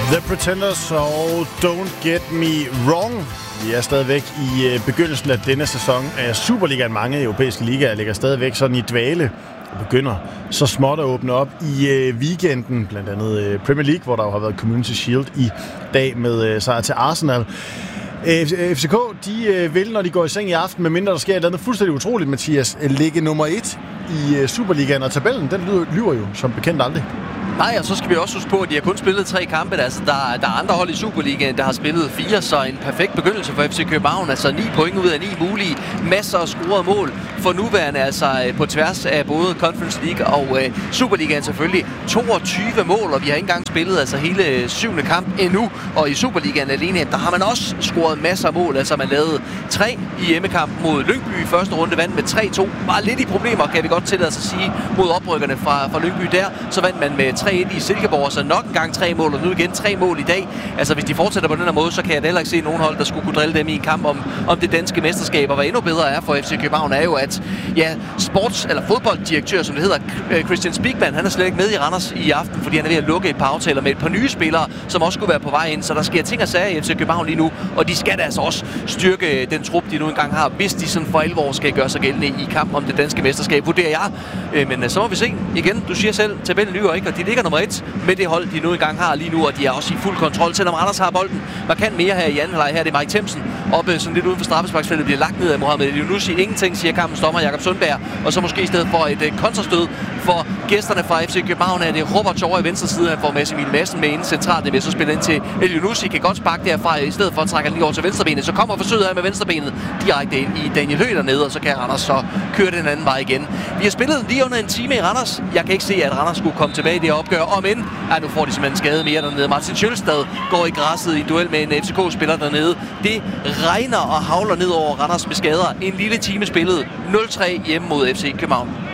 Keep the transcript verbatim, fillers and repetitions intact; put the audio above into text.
The Pretenders og Don't Get Me Wrong. Vi er stadigvæk i øh, begyndelsen af denne sæson af Superligaen. Mange europæiske ligaer ligger stadigvæk sådan i dvale og begynder så småt at åbne op i øh, weekenden. Blandt andet øh, Premier League, hvor der jo har været Community Shield i dag med øh, sejr til Arsenal. F C K, de øh, vil, når de går i seng i aften, medmindre der sker et eller andet fuldstændig utroligt, Mathias, ligge nummer et i øh, Superligaen, og tabellen, den lyver, lyver jo som bekendt aldrig. Nej, og så skal vi også huske på, at de har kun spillet tre kampe. Altså, der, der er andre hold i Superligaen, der har spillet fire, så en perfekt begyndelse for F C København. Altså ni point ud af ni mulige. Masser af scorede mål for nuværende, altså på tværs af både Conference League og uh, Superligaen selvfølgelig. toogtyve mål, og vi har ikke engang spillet altså hele syvende kamp endnu. Og i Superligaen alene, der har man også scoret masser af mål. Altså man lavede tre i hjemmekamp mod Lyngby i første runde, vandt med tre to. Var lidt i problemer, kan vi godt tillade os at sige, mod oprykkerne fra, fra Lyngby der. Så vandt man med tre et i Silkeborg, så nok en gang tre mål, og nu igen tre mål i dag. Altså hvis de fortsætter på den her måde, så kan jeg da heller ikke se nogen hold, der skulle kunne drille dem i en kamp om, om det danske mesterskab. Og hvad endnu bedre er for F C København er jo, at ja, sports- eller fodbolddirektør, som det hedder, Christian Spiegmann, han er slet ikke med i Randers i aften, fordi han er ved at lukke et par aftaler med et par nye spillere, som også skulle være på vej ind. Så der sker ting og sager i F C København lige nu, og de skal da altså også styrke den trup, de nu engang har, hvis de sådan for alvor skal gøre sig gældende i kampen om det danske mesterskab, vurderer jeg. Men så må vi se. Igen, du siger selv, tabellen lyver ikke, og de ligger nummer et med det hold, de nu engang har lige nu, og de er også i fuld kontrol, selvom Randers har bolden markant mere her i anden halvleg. Her er det Mike Themsen oppe sådan lidt uden for straffesparksfeltet, bliver lagt ned af Mohamed Elyounoussi. Ingenting, siger kampens dommer Jakob Sundberg, og så måske i stedet for et uh, kontrastød for gæsterne fra F C København er det Robert over i venstre side. Han får Mads Emil Madsen med inden centralt, det vil så spille ind til Elyounoussi, kan godt sparke derfra, i stedet for at trække lige over til venstrebenet. Så kommer forsøget her med venstrebenet direkte ind i Daniel Høgh dernede, og så kan Randers så køre den anden vej igen. Vi har spillet lige under en time i Randers. Jeg kan ikke se, at Randers skulle komme tilbage i det opgør, om end ja, nu får de simpelthen skade mere dernede. Martin Sjølstad går i græsset i en duel med en F C K-spiller dernede. Det regner og havler ned over Randers med skader. En lille time spillet. nul tre hjemme mod F C København.